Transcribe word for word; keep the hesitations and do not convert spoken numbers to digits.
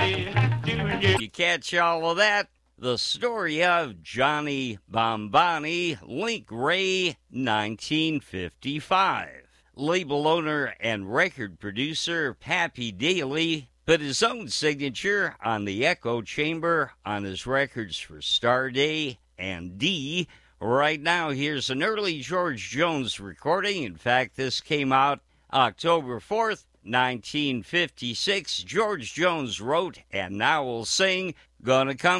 You catch all of that? The story of Johnny Bombani, Link Ray, nineteen fifty-five. Label owner and record producer Pappy Daly put his own signature on the echo chamber on his records for Starday and D. Right now, here's an early George Jones recording. In fact, this came out October fourth, nineteen fifty-six. George Jones wrote, and now will sing, Gonna Come